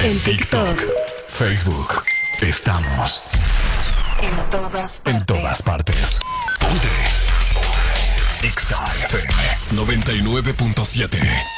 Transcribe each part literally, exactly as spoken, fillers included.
En TikTok, Facebook. Estamos en todas partes. en todas partes. Ponte. Exa F M noventa y nueve punto siete.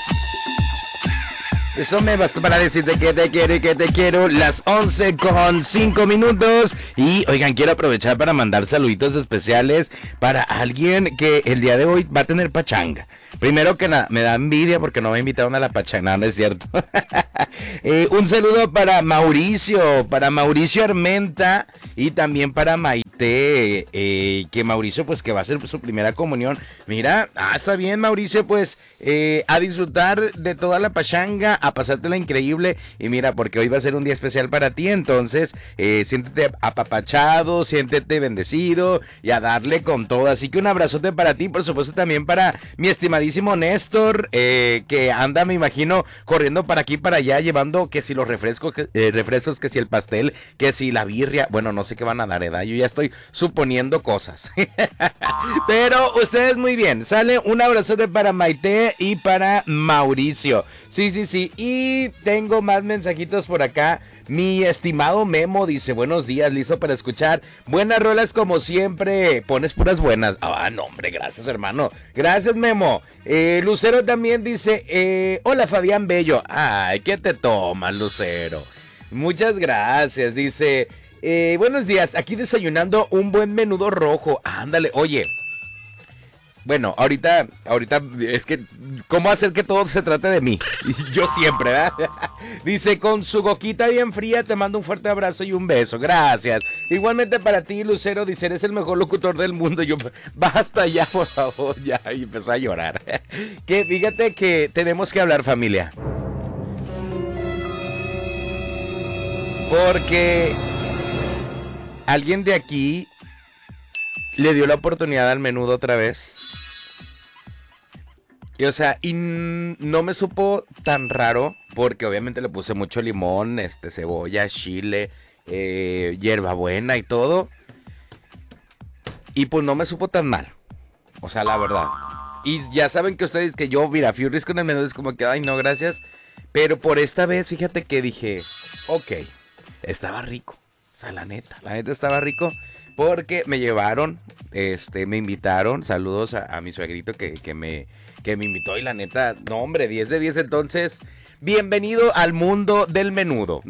Eso me basta para decirte que te quiero y que te quiero. Las once con cinco minutos. Y oigan, quiero aprovechar para mandar saluditos especiales para alguien que el día de hoy va a tener pachanga. Primero que nada, me da envidia porque no me invitaron a la pachanga, no, no es cierto. eh, un saludo para Mauricio, para Mauricio Armenta y también para Maite, eh, que Mauricio pues que va a hacer su primera comunión. Mira, ah, está bien Mauricio, pues eh, a disfrutar de toda la pachanga, a pasártela increíble. Y mira, porque hoy va a ser un día especial para ti, entonces eh, siéntete apapachado, siéntete bendecido y a darle con todo. Así que un abrazote para ti, por supuesto también para mi estimadísimo Néstor, eh, que anda, me imagino, corriendo para aquí para allá, llevando que si los refrescos, que, eh, refrescos, que si el pastel, que si la birria, bueno, no sé qué van a dar, ¿verdad? Yo ya estoy suponiendo cosas. Pero ustedes muy bien, sale un abrazote para Maite y para Mauricio. Sí, sí, sí, y tengo más mensajitos por acá. Mi estimado Memo dice, buenos días, listo para escuchar buenas rolas como siempre, pones puras buenas. Ah, no, hombre, gracias hermano, gracias Memo. eh, Lucero también dice, eh, hola Fabián Bello. Ay, ¿qué te tomas, Lucero? Muchas gracias, dice, eh, buenos días, aquí desayunando un buen menudo rojo. Ándale, oye. Bueno, ahorita, ahorita es que, ¿cómo hacer que todo se trate de mí? Yo siempre, ¿verdad? Dice, con su boquita bien fría, te mando un fuerte abrazo y un beso. Gracias. Igualmente para ti, Lucero, dice, eres el mejor locutor del mundo. Yo, basta ya, por favor, ya. Y empezó a llorar. Que fíjate que tenemos que hablar, familia. Porque alguien de aquí le dio la oportunidad al menudo otra vez. Y o sea, y no me supo tan raro, porque obviamente le puse mucho limón, este, cebolla, chile, eh, hierbabuena y todo. Y pues no me supo tan mal. O sea, la verdad. Y ya saben que ustedes que yo, mira, Furries con el menudo es como que, ay no, gracias. Pero por esta vez, fíjate que dije, ok, estaba rico. O sea, la neta, la neta estaba rico. Porque me llevaron, este, me invitaron, saludos a, a mi suegrito que, que, me, que me invitó y la neta, no hombre, diez de diez entonces, bienvenido al mundo del menudo.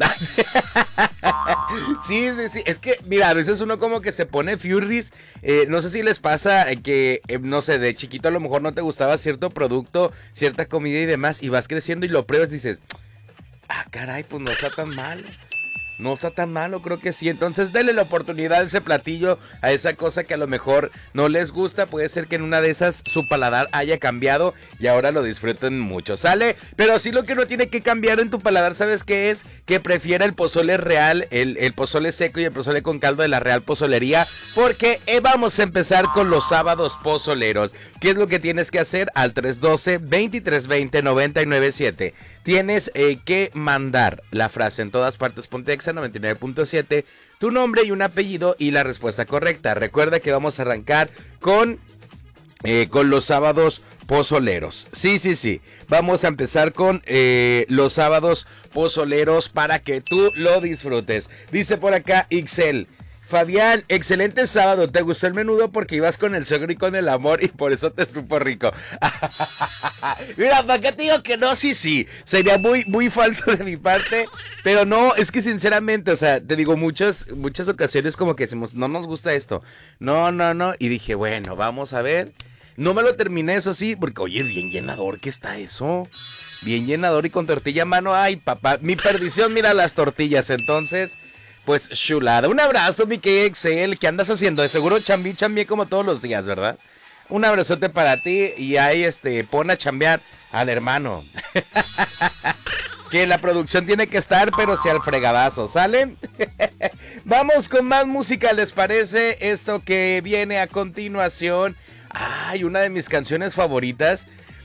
Sí, sí, sí, es que, mira, a veces uno como que se pone Furries, eh, no sé si les pasa que, eh, no sé, de chiquito a lo mejor no te gustaba cierto producto, cierta comida y demás, y vas creciendo y lo pruebas y dices, ah, caray, pues no está tan mal. No está tan malo, creo que sí. Entonces denle la oportunidad a ese platillo, a esa cosa que a lo mejor no les gusta. Puede ser que en una de esas su paladar haya cambiado y ahora lo disfruten mucho, ¿sale? Pero sí, lo que no tiene que cambiar en tu paladar, ¿sabes qué es? Que prefiera el pozole real, el, el pozole seco y el pozole con caldo de la Real Pozolería. Porque eh, vamos a empezar con los sábados pozoleros. ¿Qué es lo que tienes que hacer? Al tres uno dos, dos tres dos cero, nueve nueve siete. Tienes eh, que mandar la frase en todas partes, ponte Exa noventa y nueve punto siete, tu nombre y un apellido y la respuesta correcta. Recuerda que vamos a arrancar con, eh, con los sábados pozoleros. Sí, sí, sí. Vamos a empezar con eh, los sábados pozoleros para que tú lo disfrutes. Dice por acá Ixel. Fabián, excelente sábado, ¿te gustó el menudo? Porque ibas con el suegro y con el amor y por eso te supo rico. Mira, ¿para qué te digo que no? Sí, sí, sería muy, muy falso de mi parte, pero no, es que sinceramente, o sea, te digo, muchas, muchas ocasiones como que decimos, no nos gusta esto, no, no, no, y dije, bueno, vamos a ver, no me lo terminé, eso sí, porque oye, bien llenador, ¿qué está eso? Bien llenador y con tortilla a mano, ay, papá, mi perdición, mira las tortillas, entonces... Pues chulada, un abrazo mi querida Excel, ¿qué andas haciendo? De seguro chambi, chambi como todos los días, ¿verdad? Un abrazote para ti y ahí este, pon a chambear al hermano. Que la producción tiene que estar, pero si al fregadazo, ¿sale? Vamos con más música, ¿les parece? Esto que viene a continuación. Ay, una de mis canciones favoritas.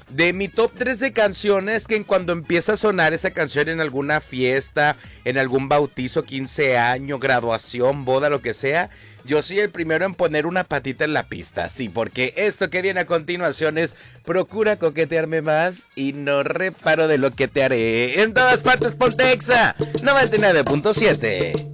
de mi top tres de canciones que en cuando empieza a sonar esa canción en alguna fiesta, en algún bautizo, quince años, graduación, boda, lo que sea, yo soy el primero en poner una patita en la pista, sí, porque esto que viene a continuación es procura coquetearme más y no reparo de lo que te haré. En todas partes, Ponte Exa noventa y nueve punto siete.